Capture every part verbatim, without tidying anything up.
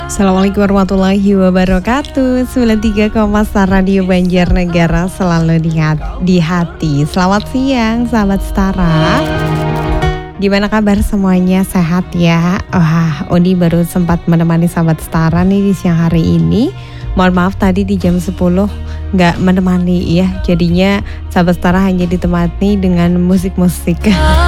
Assalamualaikum warahmatullahi wabarakatuh. sembilan puluh tiga koma satu Radio Banjarnegara selalu di hati, di hati. Selamat siang sahabat Setara. Gimana kabar semuanya, sehat ya? Wah, Oni baru sempat menemani sahabat Setara nih di siang hari ini. Mohon maaf tadi di jam sepuluh nggak menemani ya. Jadinya sahabat Setara hanya ditemani dengan musik-musik.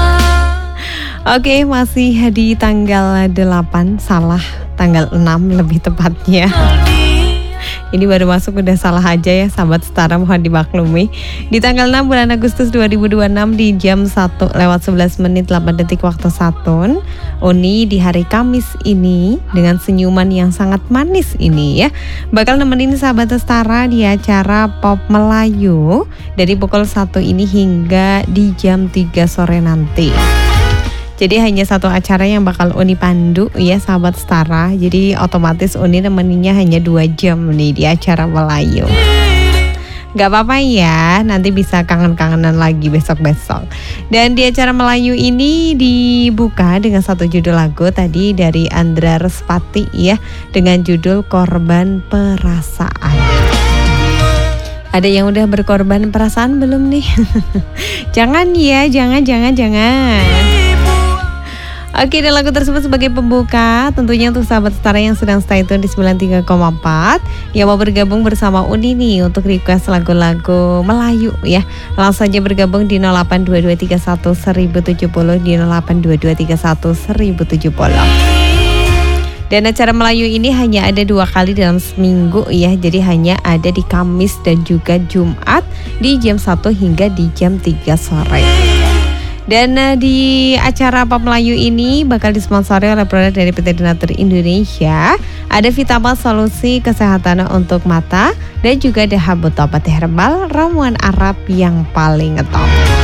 Oke, masih di tanggal delapan, salah tanggal enam lebih tepatnya. Ini baru masuk udah salah aja ya sahabat Setara, mohon dimaklumi. Di tanggal enam bulan Agustus dua ribu dua puluh enam di jam satu lewat sebelas menit delapan detik waktu Saturn, Oni di hari Kamis ini dengan senyuman yang sangat manis ini ya bakal nemenin sahabat Setara di acara Pop Melayu dari pukul satu ini hingga di jam tiga sore nanti. Jadi hanya satu acara yang bakal Oni pandu ya sahabat Setara. Jadi otomatis Oni nemeninya hanya dua jam nih di acara Melayu. Gak apa-apa ya, nanti bisa kangen-kangenan lagi besok-besok. Dan di acara Melayu ini dibuka dengan satu judul lagu tadi dari Andra Respati ya, dengan judul Korban Perasaan. Ada yang udah berkorban perasaan belum nih? Jangan ya, jangan, jangan, jangan. Oke, dan lagu tersebut sebagai pembuka tentunya untuk sahabat Setara yang sedang stay tune di sembilan puluh tiga koma empat yang mau bergabung bersama Uni nih untuk request lagu-lagu Melayu ya. Langsung saja bergabung di nol delapan dua dua tiga satu seribu tujuh puluh di nol delapan dua dua tiga satu seribu tujuh puluh. Dan acara Melayu ini hanya ada dua kali dalam seminggu ya. Jadi hanya ada di Kamis dan juga Jumat di jam satu hingga di jam tiga sore. Dan uh, di acara Pop Melayu ini bakal disponsori oleh produk dari P T Donatur Indonesia. Ada Vitamal Solusi Kesehatan untuk Mata dan juga ada Habut Obat Herbal Ramuan Arab yang paling ngetop.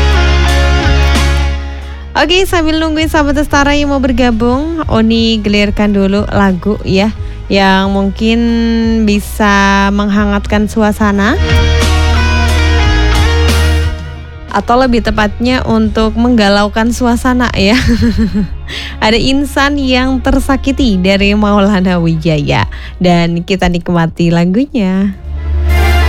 Oke, sambil nungguin sahabat Setara yang mau bergabung, Oni gelirkan dulu lagu ya yang mungkin bisa menghangatkan suasana. Atau lebih tepatnya untuk menggalaukan suasana ya. Ada Insan Yang Tersakiti dari Maulana Wijaya. Dan kita nikmati lagunya.